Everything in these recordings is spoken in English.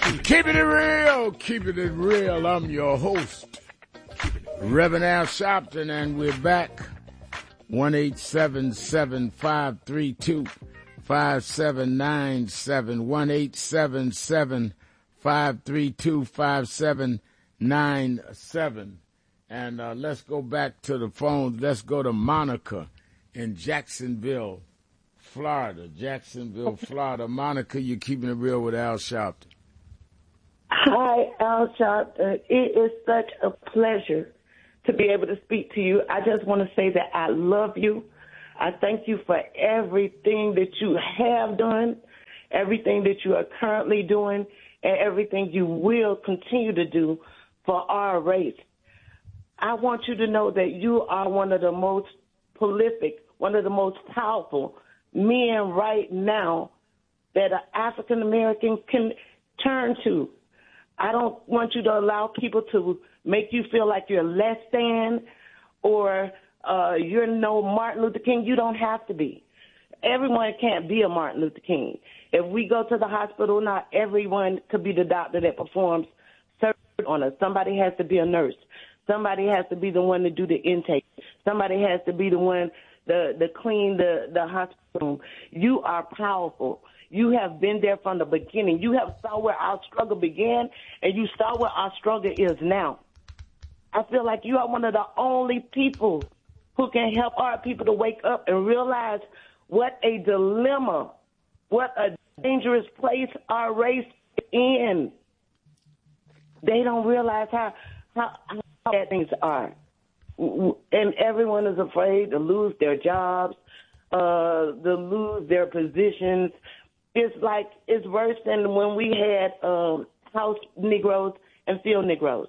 Keeping it real, keeping it real. I'm your host, Reverend Al Sharpton, and we're back. 1-877-532-5797. 1-877-532-5797. And let's go back to the phone. Let's go to Monica in Jacksonville, Florida. Monica, you're keeping it real with Al Sharpton. Hi, Al Sharpton. It is such a pleasure to be able to speak to you. I just want to say that I love you. I thank you for everything that you have done, everything that you are currently doing, and everything you will continue to do for our race. I want you to know that you are one of the most prolific, one of the most powerful men right now that an African American can turn to. I don't want you to allow people to make you feel like you're less than or you're no Martin Luther King. You don't have to be. Everyone can't be a Martin Luther King. If we go to the hospital, not everyone could be the doctor that performs surgery on us. Somebody has to be a nurse. Somebody has to be the one to do the intake. Somebody has to be the one to clean the hospital room. You are powerful. You have been there from the beginning. You have saw where our struggle began, and you saw where our struggle is now. I feel like you are one of the only people who can help our people to wake up and realize what a dilemma, what a dangerous place our race is in. They don't realize how bad things are. And everyone is afraid to lose their jobs, to lose their positions. It's like it's worse than when we had house Negroes and field Negroes.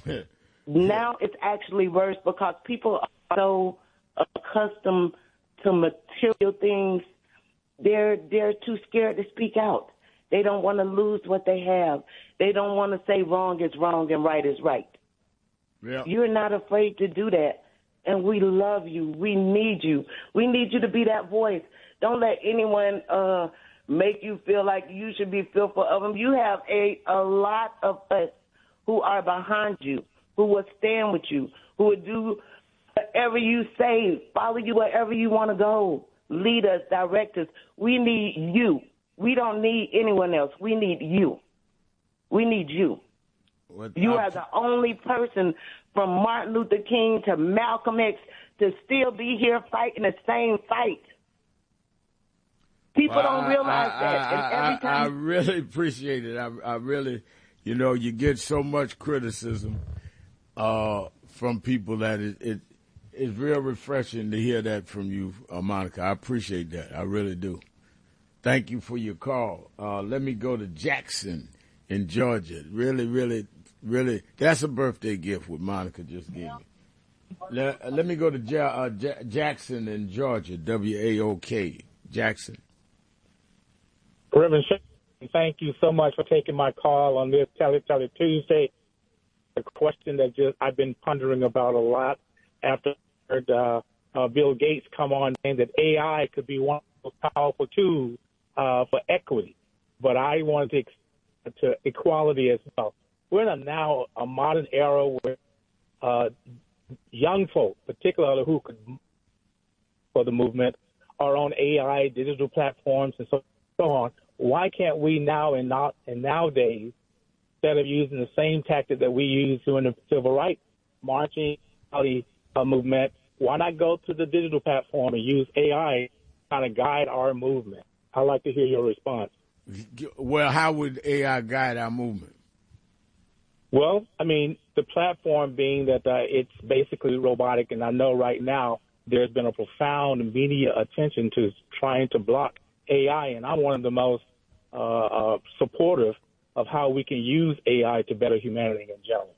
Now it's actually worse because people are so accustomed to material things. They're too scared to speak out. They don't want to lose what they have. They don't want to say wrong is wrong and right is right. Yep. You're not afraid to do that, and we love you. We need you. We need you to be that voice. Don't let anyone make you feel like you should be fearful of them. You have a lot of us who are behind you, who will stand with you, who will do whatever you say, follow you wherever you want to go, lead us, direct us. We need you. We don't need anyone else. We need you. We need you. You are the only person from Martin Luther King to Malcolm X to still be here fighting the same fight. People don't realize that. And every time I really appreciate it. I really, you get so much criticism from people that it's real refreshing to hear that from you, Monica. I appreciate that. I really do. Thank you for your call. Let me go to Jackson in Georgia. Really, that's a birthday gift what Monica just gave me. Let me go to Jackson in Georgia, WAOK. Jackson. Reverend Shane, thank you so much for taking my call on this Tell It Tuesday. A question that I've been pondering about a lot after I heard Bill Gates come on saying that AI could be one of the powerful tools for equity. But I wanted to equality as well. We're in now a modern era where young folk, particularly who could for the movement, are on AI, digital platforms, and so on. Why can't we now and nowadays, instead of using the same tactic that we used during the civil rights marching movement, why not go to the digital platform and use AI to kind of guide our movement? I'd like to hear your response. Well, how would AI guide our movement? Well, I mean, the platform being that it's basically robotic, and I know right now there's been a profound media attention to trying to block AI, and I'm one of the most supportive of how we can use AI to better humanity in general.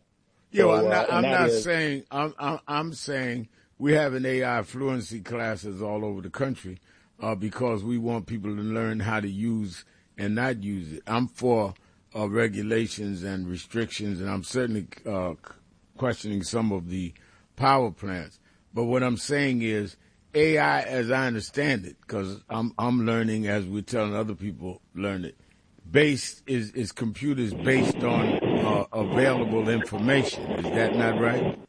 I'm saying we're having AI fluency classes all over the country because we want people to learn how to use and not use it. I'm for regulations and restrictions, and I'm certainly questioning some of the power plants. But what I'm saying is AI, as I understand it, because I'm learning as we're telling other people learn it, is computers based on available information. Is that not right?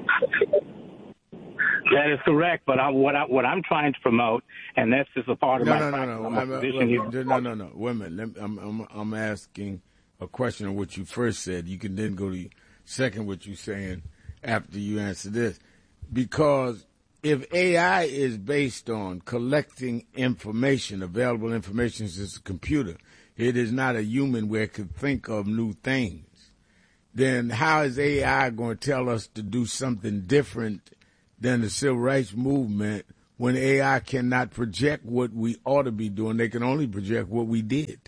That is correct, but what I'm trying to promote, and that's just a part of my position here. No. Wait a minute. I'm asking a question on what you first said. You can then go to second what you're saying after you answer this. Because if AI is based on collecting information, available information as a computer, it is not a human where it can think of new things, then how is AI going to tell us to do something different than the civil rights movement when AI cannot project what we ought to be doing? They can only project what we did.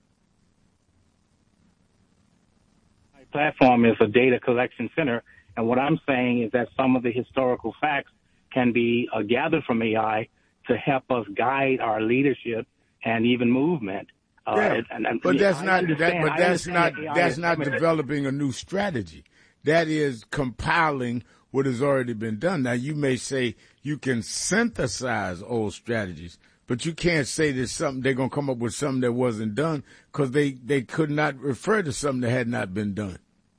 My platform is a data collection center, and what I'm saying is that some of the historical facts can be gathered from AI to help us guide our leadership and even movement. But that's not developing a new strategy. That is compiling what has already been done. Now, you may say you can synthesize old strategies, but you can't say there's something they're going to come up with something that wasn't done because they could not refer to something that had not been done.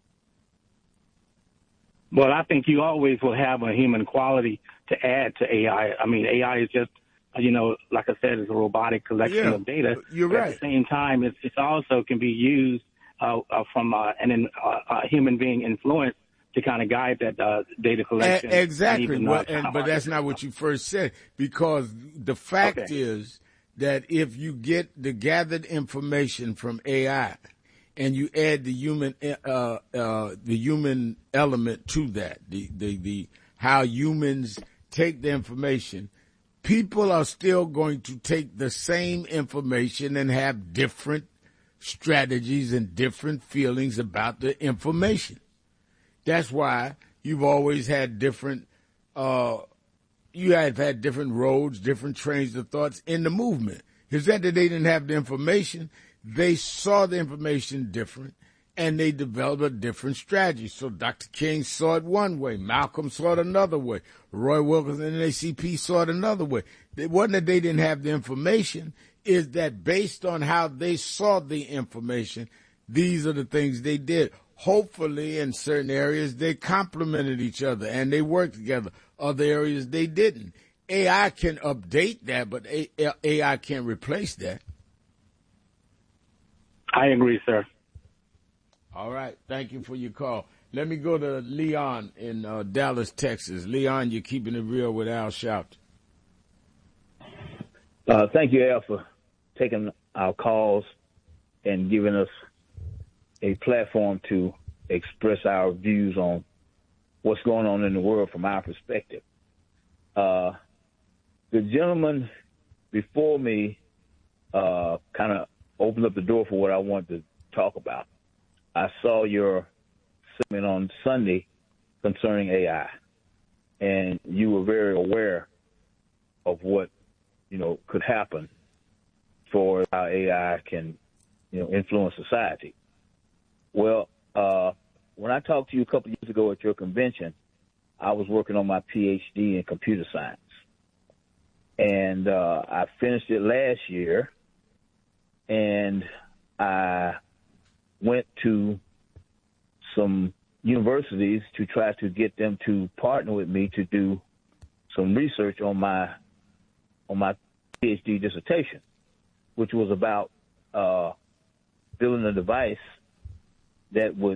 Well, I think you always will have a human quality to add to AI. I mean, AI is just, like I said, it's a robotic collection of data. You're right. At the same time, it also can be used from a human being influence to kind of guide that data collection. Exactly. But that's not what you first said, because the fact is that if you get the gathered information from AI and you add the human element to that, the how humans take the information, people are still going to take the same information and have different strategies and different feelings about the information. That's why you've always had different, you have had different roads, different trains of thoughts in the movement. It's that they didn't have the information. They saw the information different, and they developed a different strategy. So Dr. King saw it one way. Malcolm saw it another way. Roy Wilkinson and NAACP saw it another way. It wasn't that they didn't have the information. Is that based on how they saw the information, these are the things they did. Hopefully, in certain areas, they complemented each other and they worked together. Other areas, they didn't. AI can update that, but AI can't replace that. I agree, sir. All right. Thank you for your call. Let me go to Leon in Dallas, Texas. Leon, you're keeping it real with Al Sharpton. Thank you, Al, for taking our calls and giving us a platform to express our views on what's going on in the world from our perspective. The gentleman before me kind of opened up the door for what I wanted to talk about. I saw your segment on Sunday concerning AI, and you were very aware of what, could happen for how AI can, influence society. Well, when I talked to you a couple of years ago at your convention, I was working on my PhD in computer science. And I finished it last year, and I went to some universities to try to get them to partner with me to do some research on my PhD dissertation, which was about building a device that would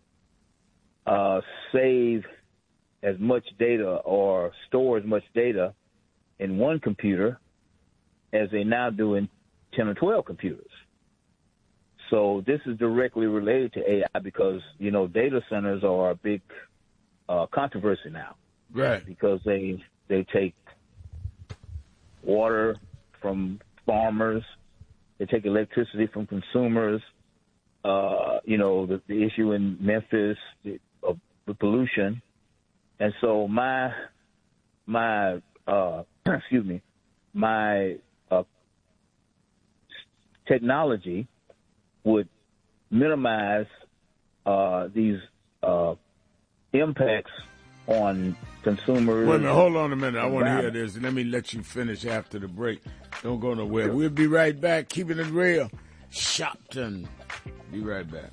save as much data or store as much data in one computer as they now do in 10 or 12 computers. So this is directly related to AI because, data centers are a big controversy now. Right. Because they take water from farmers, they take electricity from consumers, the issue in Memphis of the pollution. And so my technology would minimize these impacts on consumers. Wait a minute, hold on a minute. I want to hear this. Let me let you finish after the break. Don't go nowhere. Sure. We'll be right back, keeping it real. Shopton. Be right back.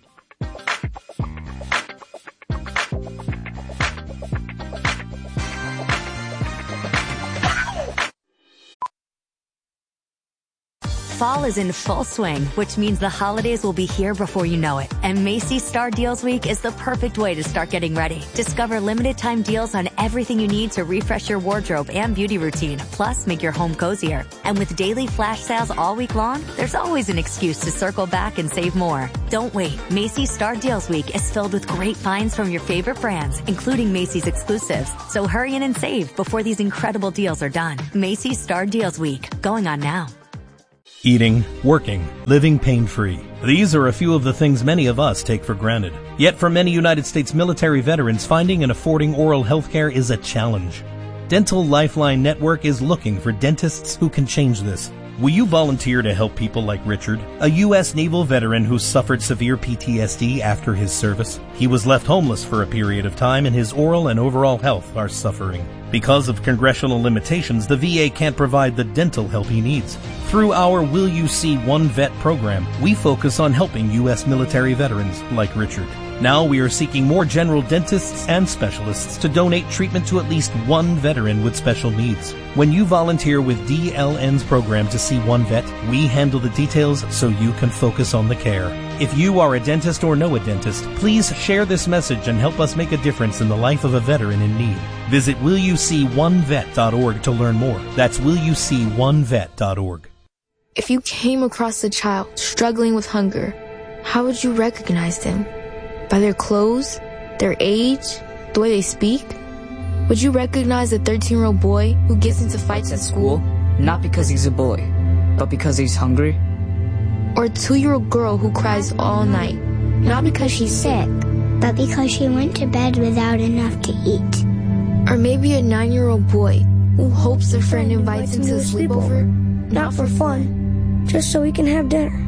Fall is in full swing, which means the holidays will be here before you know it. And Macy's Star Deals Week is the perfect way to start getting ready. Discover limited time deals on everything you need to refresh your wardrobe and beauty routine, plus make your home cozier. And with daily flash sales all week long, there's always an excuse to circle back and save more. Don't wait. Macy's Star Deals Week is filled with great finds from your favorite brands, including Macy's exclusives. So hurry in and save before these incredible deals are done. Macy's Star Deals Week, going on now. Eating, working, living pain-free. These are a few of the things many of us take for granted. Yet for many United States military veterans, finding and affording oral health care is a challenge. Dental Lifeline Network is looking for dentists who can change this. Will you volunteer to help people like Richard, a U.S. naval veteran who suffered severe PTSD after his service? He was left homeless for a period of time, and his oral and overall health are suffering. Because of congressional limitations, the VA can't provide the dental help he needs. Through our Will You See One Vet program, we focus on helping U.S. military veterans like Richard. Now we are seeking more general dentists and specialists to donate treatment to at least one veteran with special needs. When you volunteer with DLN's program to see one vet, we handle the details so you can focus on the care. If you are a dentist or know a dentist, please share this message and help us make a difference in the life of a veteran in need. Visit willyouseeonevet.org to learn more. That's willyouseeonevet.org. If you came across a child struggling with hunger, how would you recognize them? By their clothes, their age, the way they speak? Would you recognize a 13-year-old boy who gets into fights at school? Not because he's a boy, but because he's hungry? Or a 2-year-old girl who cries all night? Not because she's sick, but because she went to bed without enough to eat. Or maybe a 9-year-old boy who hopes a friend invites him to a sleepover? Not for fun, just so we can have dinner.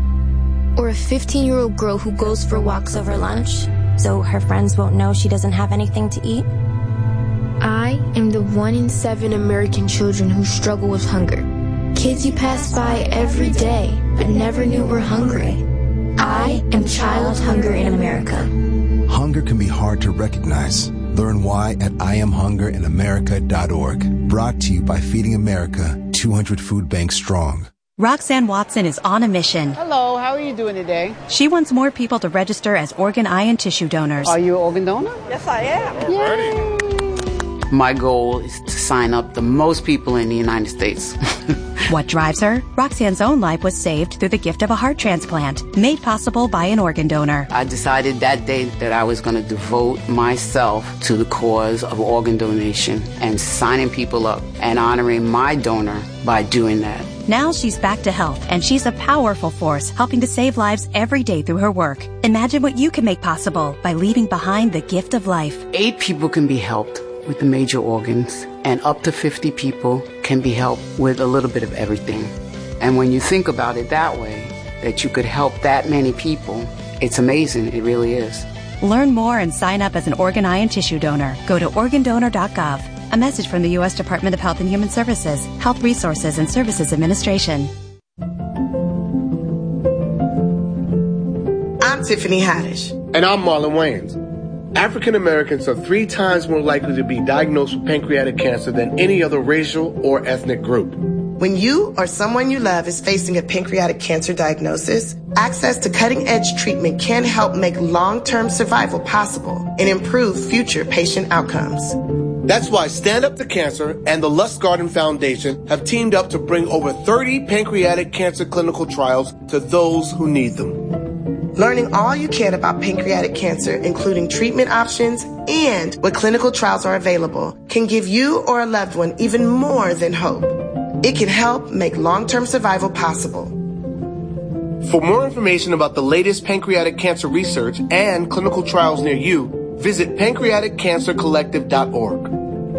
Or a 15-year-old girl who goes for walks over lunch, so her friends won't know she doesn't have anything to eat? I am the 1 in 7 American children who struggle with hunger. Kids you pass by every day, but never knew were hungry. I am Child Hunger in America. Hunger can be hard to recognize. Learn why at IamHungerInAmerica.org. Brought to you by Feeding America, 200 Food Banks Strong. Roxanne Watson is on a mission. Hello, how are you doing today? She wants more people to register as organ, eye, and tissue donors. Are you an organ donor? Yes, I am. Yay. My goal is to sign up the most people in the United States. What drives her? Roxanne's own life was saved through the gift of a heart transplant, made possible by an organ donor. I decided that day that I was going to devote myself to the cause of organ donation and signing people up and honoring my donor by doing that. Now she's back to health, and she's a powerful force helping to save lives every day through her work. Imagine what you can make possible by leaving behind the gift of life. 8 people can be helped with the major organs, and up to 50 people can be helped with a little bit of everything. And when you think about it that way, that you could help that many people, it's amazing. It really is. Learn more and sign up as an organ, eye, and tissue donor. Go to organdonor.gov. A message from the U.S. Department of Health and Human Services, Health Resources and Services Administration. I'm Tiffany Haddish. And I'm Marlon Wayans. African Americans are 3 times more likely to be diagnosed with pancreatic cancer than any other racial or ethnic group. When you or someone you love is facing a pancreatic cancer diagnosis, access to cutting-edge treatment can help make long-term survival possible and improve future patient outcomes. That's why Stand Up to Cancer and the Lustgarten Foundation have teamed up to bring over 30 pancreatic cancer clinical trials to those who need them. Learning all you can about pancreatic cancer, including treatment options and what clinical trials are available, can give you or a loved one even more than hope. It can help make long-term survival possible. For more information about the latest pancreatic cancer research and clinical trials near you, visit pancreaticcancercollective.org.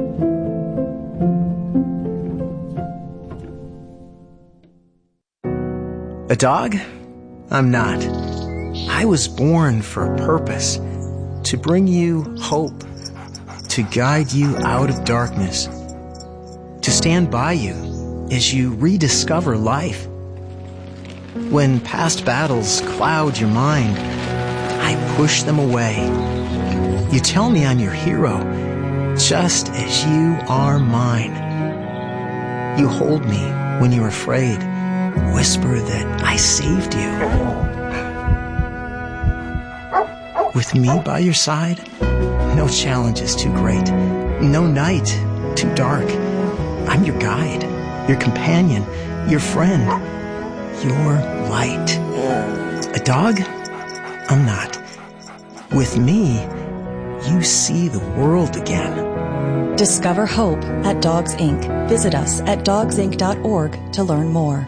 A dog? I'm not. I was born for a purpose, to bring you hope, to guide you out of darkness, to stand by you as you rediscover life. When past battles cloud your mind, I push them away. You tell me I'm your hero, just as you are mine. You hold me when you're afraid, whisper that I saved you. With me by your side, no challenge is too great, no night too dark. I'm your guide, your companion, your friend, your light. A dog? I'm not. With me, you see the world again. Discover hope at Dogs Inc. Visit us at dogsinc.org to learn more.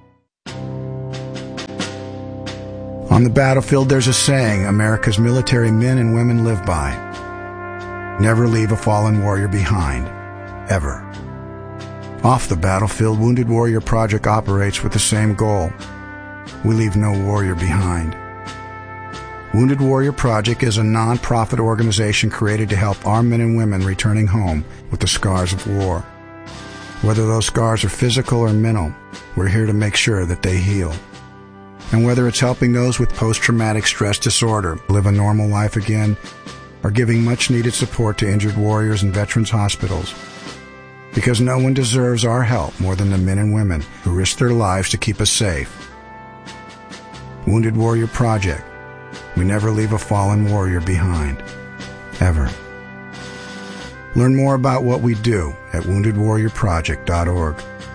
On the battlefield, there's a saying America's military men and women live by. Never leave a fallen warrior behind. Ever. Off the battlefield, Wounded Warrior Project operates with the same goal. We leave no warrior behind. Wounded Warrior Project is a non-profit organization created to help our men and women returning home with the scars of war. Whether those scars are physical or mental, we're here to make sure that they heal. And whether it's helping those with post-traumatic stress disorder live a normal life again, or giving much-needed support to injured warriors in veterans' hospitals. Because no one deserves our help more than the men and women who risk their lives to keep us safe. Wounded Warrior Project. We never leave a fallen warrior behind. Ever. Learn more about what we do at woundedwarriorproject.org.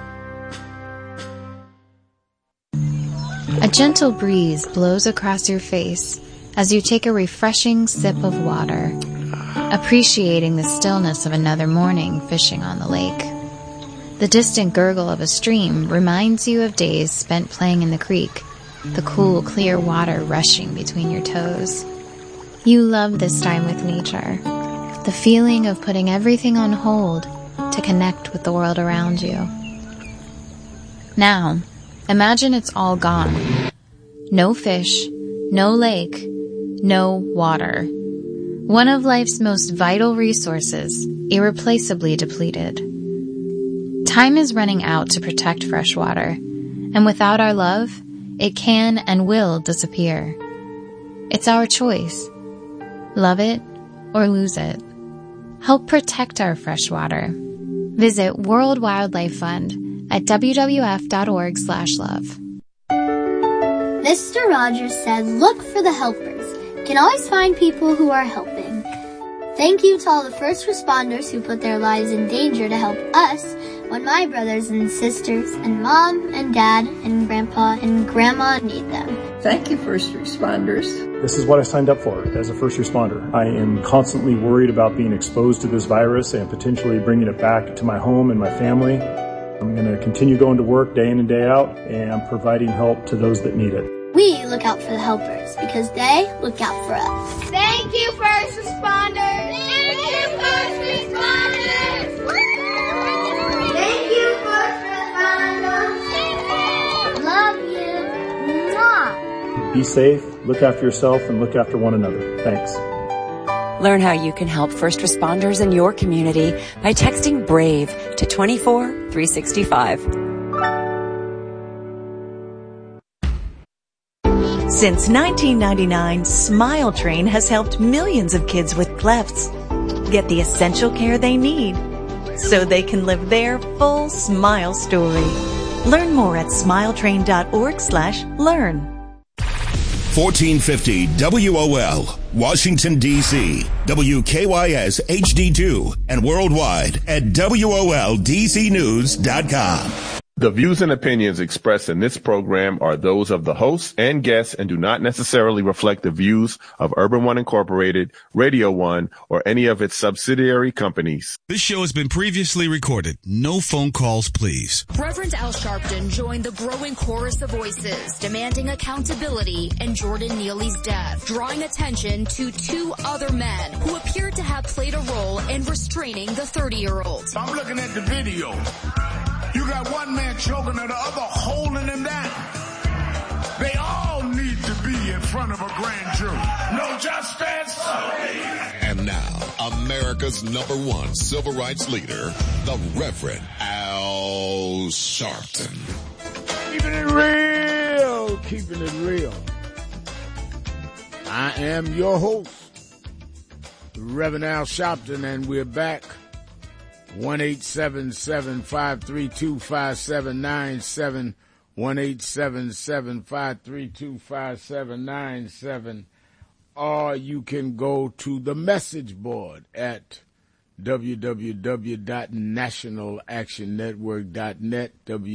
A gentle breeze blows across your face as you take a refreshing sip of water, appreciating the stillness of another morning fishing on the lake. The distant gurgle of a stream reminds you of days spent playing in the creek, the cool, clear water rushing between your toes. You love this time with nature, the feeling of putting everything on hold to connect with the world around you. Now, imagine it's all gone. No fish, no lake, no water. One of life's most vital resources, irreplaceably depleted. Time is running out to protect fresh water, and without our love, it can and will disappear. It's our choice. Love it or lose it. Help protect our fresh water. Visit World Wildlife Fund at wwf.org/love. Mr. Rogers said, look for the helpers. You can always find people who are helping. Thank you to all the first responders who put their lives in danger to help us when my brothers and sisters and mom and dad and grandpa and grandma need them. Thank you, first responders. This is what I signed up for as a first responder. I am constantly worried about being exposed to this virus and potentially bringing it back to my home and my family. I'm going to continue going to work day in and day out and providing help to those that need it. We look out for the helpers because they look out for us. Thank you, first responders. Thank you, first responders. Thank you, first responders. Love you. Mwah. Be safe, look after yourself, and look after one another. Thanks. Learn how you can help first responders in your community by texting BRAVE to 24365. Since 1999, Smile Train has helped millions of kids with clefts get the essential care they need so they can live their full smile story. Learn more at smiletrain.org/learn. 1450 WOL, Washington, D.C., WKYS HD2, and worldwide at WOLDCnews.com. The views and opinions expressed in this program are those of the hosts and guests and do not necessarily reflect the views of Urban One Incorporated, Radio One, or any of its subsidiary companies. This show has been previously recorded. No phone calls, please. Reverend Al Sharpton joined the growing chorus of voices demanding accountability in Jordan Neely's death, drawing attention to two other men who appeared to have played a role in restraining the 30-year-old. I'm looking at the video. You got one man choking and the other holding him down. They all need to be in front of a grand jury. No justice. And now, America's #1 civil rights leader, the Reverend Al Sharpton. Keeping it real Keeping It Real. I am your host, Reverend Al Sharpton, and we're back. 1-877-532-5797, 1-877-532-5797, or you can go to the message board at www.nationalactionnetwork.net,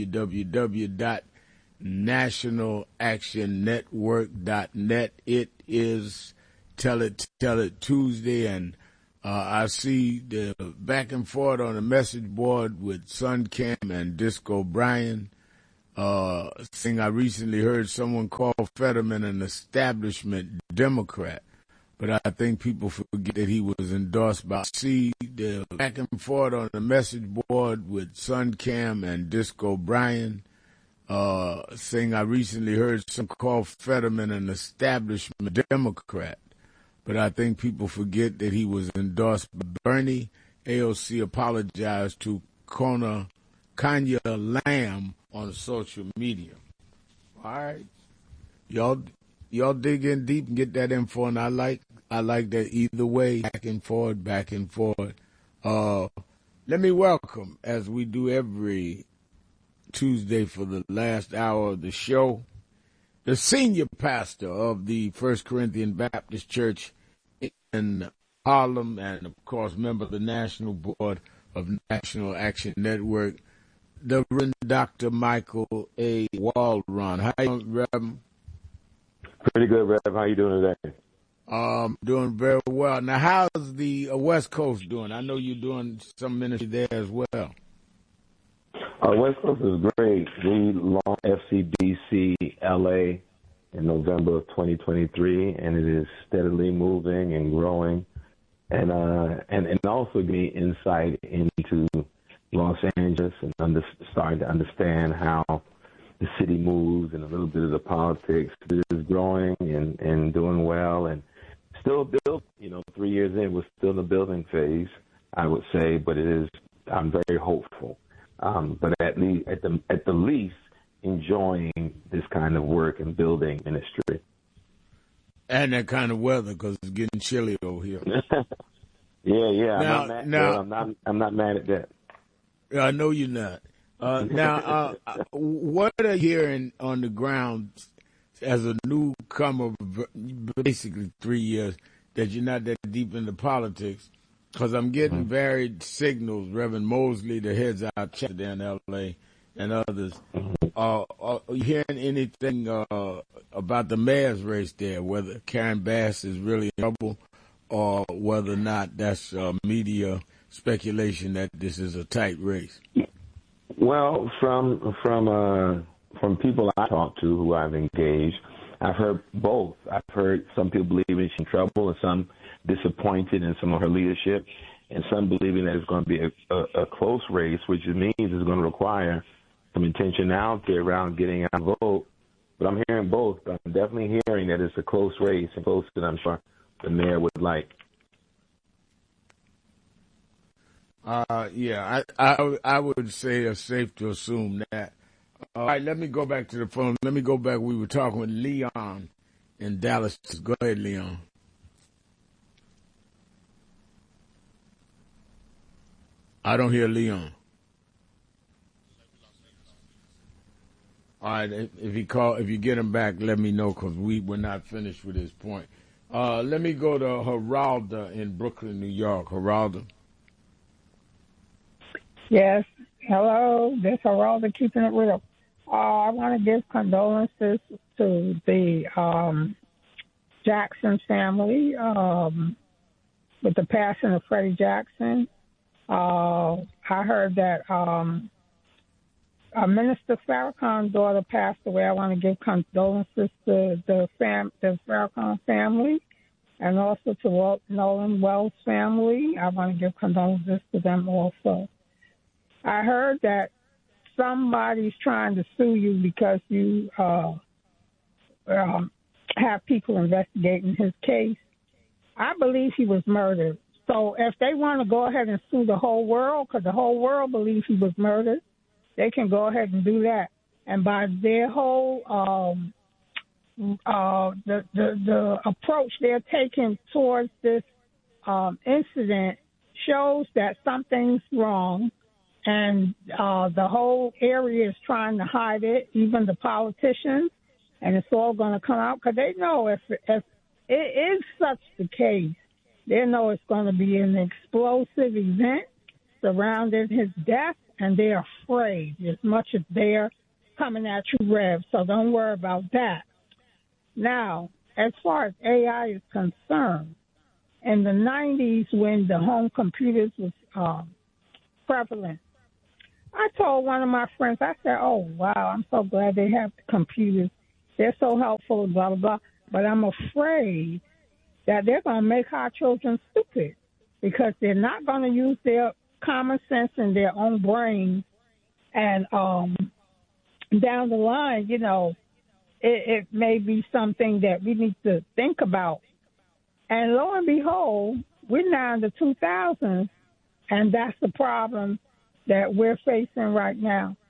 www.nationalactionnetwork.net. It is Tell It Tuesday, and I see the back and forth on the message board with Sun Cam and Disco Brian. Thing I recently heard someone call Fetterman an establishment Democrat, but I think people forget that he was endorsed by. See the back and forth on the message board with Sun Cam and Disco Brian. Thing I recently heard someone call Fetterman an establishment Democrat, but I think people forget that he was endorsed by Bernie. AOC apologized to Kanya Lamb on social media. All right. Y'all dig in deep and get that info, and I like that either way, back and forth. Let me welcome, as we do every Tuesday for the last hour of the show, the senior pastor of the First Corinthian Baptist Church in Harlem, and of course member of the National Board of National Action Network, the Reverend Dr. Michael A. Waldron. How you doing, Reverend? Pretty good, Rev. How you doing today? Doing very well. Now, how's the West Coast doing? I know you're doing some ministry there as well. West Coast is great. We launched FCBC LA in November of 2023, and it is steadily moving and growing, and also giving insight into Los Angeles and starting to understand how the city moves and a little bit of the politics. It is growing and doing well, and still built. 3 years in, we're still in the building phase, I would say, but I'm very hopeful. But at the least, enjoying this kind of work and building ministry. And that kind of weather, because it's getting chilly over here. Yeah. I'm not mad at that. I know you're not. Now, what are you hearing on the ground as a newcomer, basically 3 years, that you're not that deep into politics? Because I'm getting varied signals. Reverend Mosley, the heads out chapter there in L.A., and others. Are you hearing anything about the mayor's race there, whether Karen Bass is really in trouble, or whether or not that's media speculation that this is a tight race? Well, from people I talk to who I've engaged, I've heard both. I've heard some people believing she's in trouble and some disappointed in some of her leadership, and some believing that it's going to be a close race, which means it's going to require some intentionality around getting out a vote. But I'm hearing both. I'm definitely hearing that it's a close race, and close that I'm sure the mayor would like. Yeah, I would say it's safe to assume that. All right, let me go back to the phone. Let me go back. We were talking with Leon in Dallas. Go ahead, Leon. I don't hear Leon. All right, if you get him back, let me know, because we're not finished with his point. Let me go to Geralda in Brooklyn, New York. Geralda. Yes. Hello. This is Geralda, keeping it real. I want to give condolences to the Jackson family with the passing of Freddie Jackson. I heard that Minister Farrakhan's daughter passed away. I want to give condolences to the Farrakhan family, and also to Nolan Wells' family. I want to give condolences to them also. I heard that somebody's trying to sue you because you have people investigating his case. I believe he was murdered. So if they want to go ahead and sue the whole world, because the whole world believes he was murdered, they can go ahead and do that. And by their whole the approach they're taking towards this incident shows that something's wrong, and the whole area is trying to hide it, even the politicians, and it's all going to come out because they know if it is such the case, they know it's going to be an explosive event surrounding his death, and they're afraid as much as they're coming at you, Rev, so don't worry about that. Now, as far as AI is concerned, in the 90s when the home computers was prevalent, I told one of my friends, I said, oh, wow, I'm so glad they have the computers. They're so helpful, blah, blah, blah. But I'm afraid that they're going to make our children stupid because they're not going to use their common sense and their own brains. And down the line, you know, it may be something that we need to think about. And lo and behold, we're now in the 2000s, and that's the problem that we're facing right now.